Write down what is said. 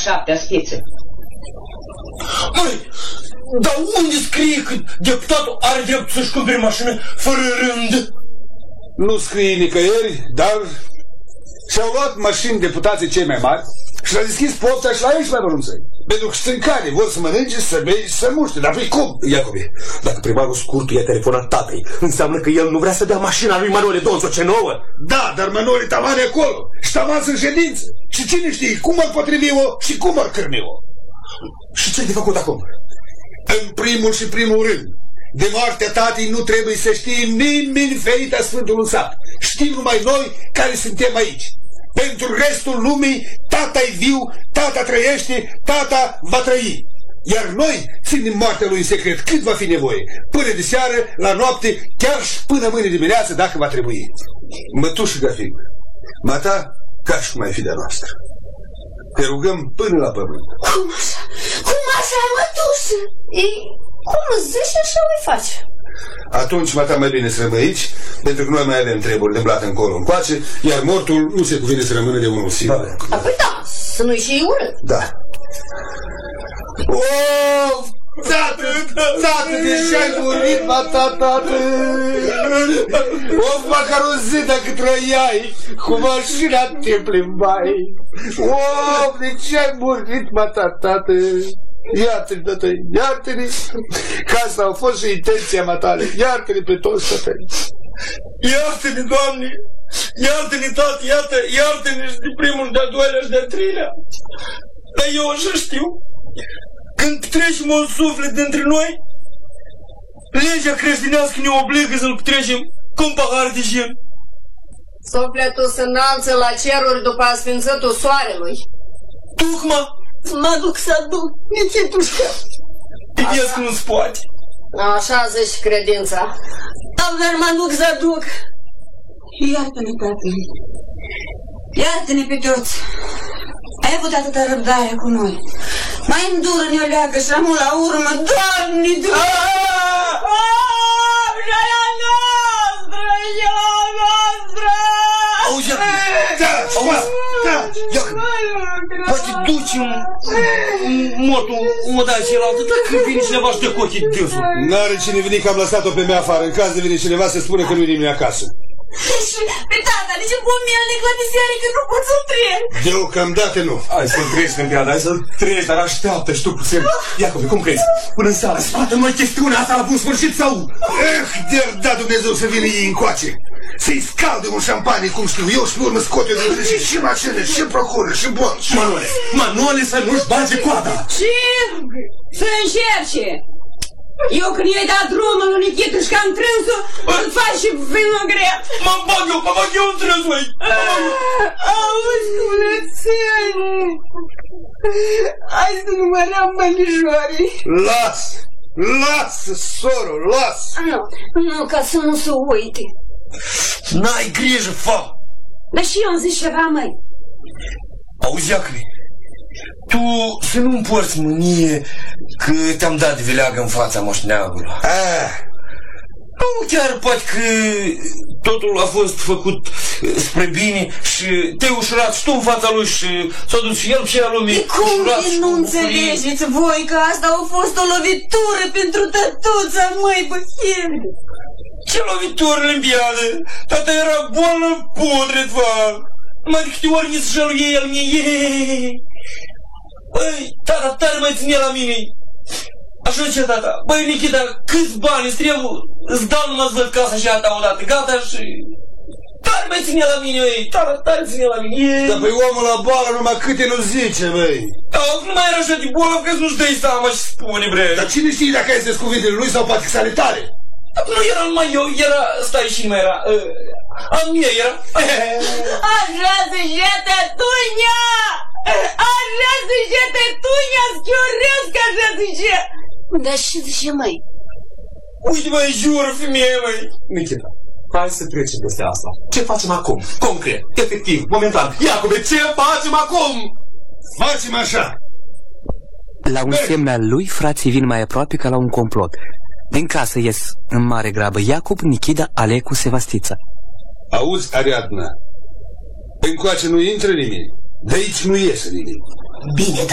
7-a speță. Măi, dar unde scrie că deputatul are dreptul să-și cumpere mașină fără rând? Nu scrie nicăieri, dar și-au luat mașini deputații cei mai mari și l-a deschis pofta și la ei și la Bănunțăi. Pentru că stâncanii vor să mănânce, să bei și să muște. Dar păi cum? Iacobe, dacă primarul Scurtu i-a telefonat tatei, înseamnă că el nu vrea să dea mașina lui Manole Donțo ce nouă. Da, dar Manole Taman e acolo și Taman în ședință. Și cine știe cum ar potrivi-o și cum ar cârmi-o. Și ce-ai de făcut acum? În primul rând, de moartea tatei nu trebuie să știe nimeni ferita Sfântul în sat. Știm numai noi care suntem aici. Pentru restul lumii, tata e viu, tata trăiește, tata va trăi. Iar noi ținem moartea lui în secret cât va fi nevoie. Până de seară, la noapte, chiar și până mâine dimineață, dacă va trebui. Mătușă Gafig, mata ca și cum ai fi de-a noastră. Te rugăm până la pământ. Cum așa? Cum așa, mătușă? Cum îți zici așa o face? Atunci, mata, mai bine să rămâi aici, pentru că noi mai avem treburi de blată încolo încoace, iar mortul nu se cuvine să rămână de unul singur. Apoi da, să nu-i și urât. Da. Of! Tată, de ce-ai murit, mata, tată? Of, măcar o zi dacă trăiai, cu mașina te plimbai. Of, de ce-ai murit, mata, tată? Iartă-ne, tată, iartă-ne, că asta a fost și intenția mea tale. Iartă-ne pe toți, tată. Iartă-ne, Doamne! Iartă-ne, tată, iartă-ne și de primul, de-al doilea și de-al treilea. Dar eu așa știu, când trecem un suflet dintre noi, legea creștinească ne obligă să-l trecem cu un pahar de gin. Sufletul se înalță la ceruri după asfințătul soarelui. Tucma! Mă duc să duc, Nichitușcă. Ies că nu-ți poate. Așa zici credința. Dar mă duc să duc. Iartă-ne, tată. Iartă-ne pe toți. Ai avut atâta răbdare cu noi. Mai îndură-ne o leagă și rămân la urmă. Doamne, Doamne! Jaia noastră! Auzi, Iacob, poate duci mortul mădai cealaltă, dacă vine cineva și de cochii de dânsul. N-are cine veni că am lăsat-o pe mea afară. În caz de vine cineva să spune că nu-i nimeni acasă. Și pe tata, de ce pomelnic la biserică nu pot să-l trec? Deocamdată nu. Hai să-l treci, Câmpiada, hai să-l treci, dar așteaptă și tu puțin. Iacob, cum crezi? Până în seara, scoate noi chestiunea asta la bun sfârșit sau? De-ar da Dumnezeu să vină ei încoace. Să-i scalde un șampanie, cum știu eu, și pe urmă scot eu de și mașină, și procură, și bon. Manole să nu-și bage coada. Și să încerce. Eu când i-ai dat drumul lui Nichituș că am trânsul, îți faci și vinogret. Mă bag eu în trânsul. Auzi, curățele. Hai să numărăm bănișorii. Lasă, soro, lasă. Nu, ca să nu se uite. N-ai grijă, fă. Dar și eu am zis ceva, măi. Auzi, Iacob, tu să nu împorți mânie că te-am dat de vileagă în fața moșneagului. Nu, chiar poate că totul a fost făcut spre bine și te-ai ușurat și tu în fața lui și s-a dus și el și ea lumii. Cum de nu înțelegeți voi că asta a fost o lovitură pentru tătuța, măi, băchele? Ce lovitură, Limpiadă? Tata era bolă pudret, va. Numai de câte ori ni se jăluie el mie. Băi, tata, tare mai ține la mine. Așa ce, tata? Băi, Nichita, câți bani îți trebuie? Îți dau numai să văd casa și ata odată, gata și... Tare mai ține la mine, băi, tare ține la mine. Dar păi omul la boală numai câte nu zice, băi. Nu mai era așa de bolă, că nu-ți dai seama și spune, bre. Dar cine știe dacă este cuvintele lui sau poate sale tale? Nu era numai eu, era... Stai și mai era... A mie era... Așa zice tătunia! Așa zice tătunia, schioresc, așa zice! Dar și zice, măi? Uite, măi, jur, femeie, măi! Nichita, hai să trecem peste asta. Ce facem acum? Concret, efectiv, momentan. Iacobe, ce facem acum? Facem așa! La un semn al lui, frații vin mai aproape ca la un complot. Din casă ies în mare grabă Iacob, Nichida, Alecu, Sevastița. Auzi, Ariadna, încoace nu intră nimeni, de aici nu iese nimeni. Bine,